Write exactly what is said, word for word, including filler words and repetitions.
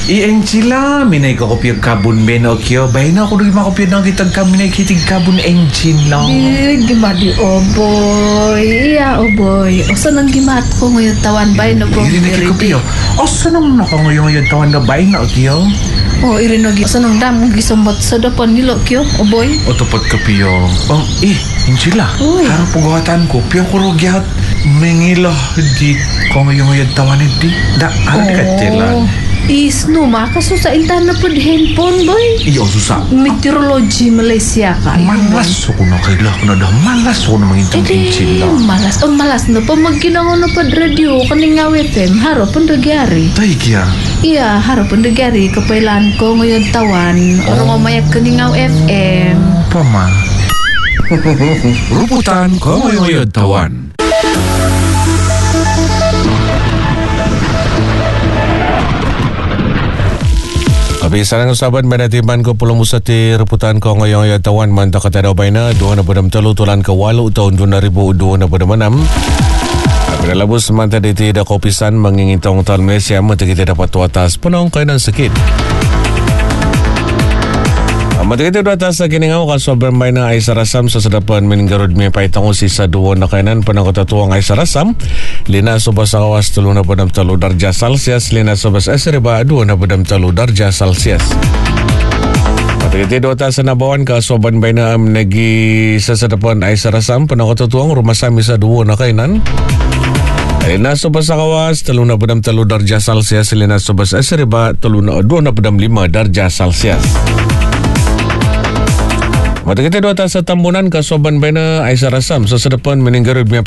I-engine minay ka kopya kabun beno kyo. Bahay na ako rin makopya ng kitag kami na kitig kabun engine lang. Di, gimadi o boy. Iya o boy. O saan ang gimat ko ngayon tawan bay na ko? Hindi na kikopya. O saan ang nakangayon ngayon tawan na bahay na kyo? O irinagi. O saan ang dam gisumbat sa dapan nilo kyo o boy? O tupad kapyo. O eh, engine la. Uy. Harap pagawatan ko. Piyo ko rugyat. Mengilo di ko ngayon ngayon tawan di. Da, harap di katilan. Is no makaso sa intan na pod handphone boy. Iyo susah. Meteorology Malaysia ka. Malas ako na kaila ko na dah. Malas ako na mangintang engine Eh, lang. malas. O malas na pa magkinangon na pod radio kaninga F M. Haro pun nagyari. Tay kya. Iya, haro pun nagyari. Kapailan ko ngayon tawan. Orang mamayag kaninga F M. Pama. Ruputan Kongoyoy Tawan. Kabisan ng sahabat manatiban ko pulang musati reputan ko ngayong yatawan manta kata daw bay na dua na badam telu tulan ke walu tahun dua ribu dua na badam enam. Apabila labus manta diti da kopisan mengingintong tal Malaysia mata kita dapat tuatas penong kainan sakit. Mata kita dua atas kini ngau kaso bermain na Aisyah Rasam sa sadapan mingarod mi paitang sisa dua na kainan penang kota tuang Aisyah Rasam. Lina sobas awas telu na badam telu darjah Celsius, lina sobas esriba dua na badam telu darjah Celsius. Mata kita dua atas nabawan kaso ban baina am negi sa sadapan Aisyah Rasam penang kota tuang rumah sami sa dua na kainan. Lina sobas awas telu na badam telu darjah Celsius, lina sobas esriba telu na dua na badam lima darjah Celsius. Mata kita dua atas tambunan kasoban baina Aisyah Rasam sa sadapan meninggal